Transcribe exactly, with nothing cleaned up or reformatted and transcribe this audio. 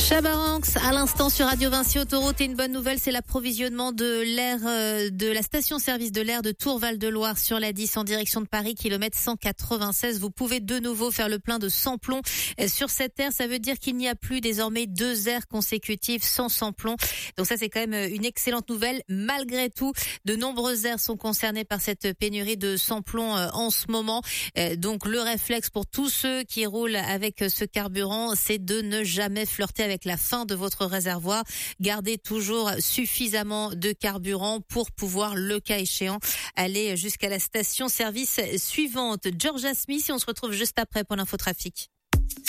Chabaranx, à l'instant sur Radio Vinci Autoroute. Et une bonne nouvelle, c'est l'approvisionnement de l'air euh, de la station-service de l'air de Tour-Val-de-Loire sur la dix en direction de Paris, kilomètre cent quatre-vingt-seize. Vous pouvez de nouveau faire le plein de sans-plomb sur cette aire. Ça veut dire qu'il n'y a plus désormais deux aires consécutives sans sans-plomb. Donc ça, c'est quand même une excellente nouvelle. Malgré tout, de nombreuses aires sont concernées par cette pénurie de sans-plomb en ce moment. Donc le réflexe pour tous ceux qui roulent avec ce carburant, c'est de ne jamais flirter avec la fin de votre réservoir. Gardez toujours suffisamment de carburant pour pouvoir, le cas échéant, aller jusqu'à la station-service suivante. Georgia Smith, et on se retrouve juste après pour l'infotrafic.